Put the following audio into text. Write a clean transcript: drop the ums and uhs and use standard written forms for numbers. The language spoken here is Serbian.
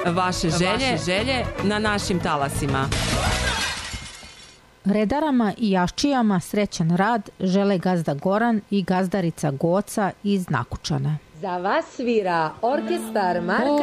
Vaše želje na našim talasima. Redarama i jaščijama srećan rad žele gazda Goran i gazdarica Goca iz Nakučana. Za vas svira orkestar Marka